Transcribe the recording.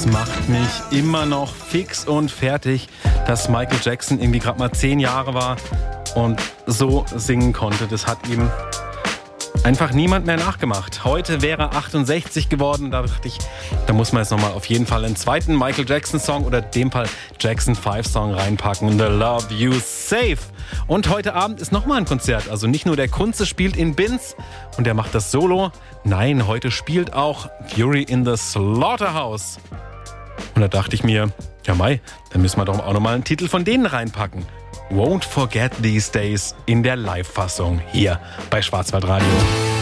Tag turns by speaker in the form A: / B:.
A: Das macht mich immer noch fix und fertig, dass Michael Jackson irgendwie gerade mal 10 Jahre war und so singen konnte. Das hat ihm einfach niemand mehr nachgemacht. Heute wäre er 68 geworden. Da dachte ich, da muss man jetzt nochmal auf jeden Fall einen zweiten Michael Jackson Song oder in dem Fall Jackson 5 Song reinpacken. The Love You Save. Und heute Abend ist nochmal ein Konzert. Also nicht nur der Kunze spielt in Binz und der macht das Solo. Nein, heute spielt auch Fury in the Slaughterhouse. Und da dachte ich mir, ja Mai, dann müssen wir doch auch nochmal einen Titel von denen reinpacken. Won't Forget These Days in der Live-Fassung hier bei Schwarzwaldradio.